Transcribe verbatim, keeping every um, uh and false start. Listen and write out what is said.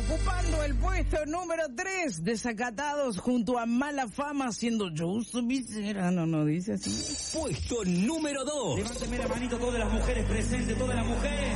Ocupando el puesto número tres, Desacatados junto a Mala Fama, siendo yo su visera. No, no dice así. Puesto número dos. Levánteme la manito todas las mujeres presentes, todas las mujeres.